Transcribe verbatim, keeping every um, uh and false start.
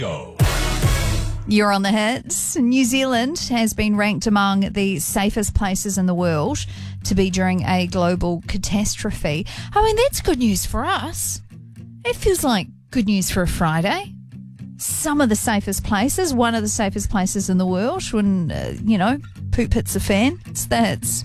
Go. You're on the hits. New Zealand has been ranked among the safest places in the world to be during a global catastrophe. I mean, that's good news for us. It feels like good news for a Friday. Some of the safest places, one of the safest places in the world when, uh, you know, poop hits the fan. It's the hits.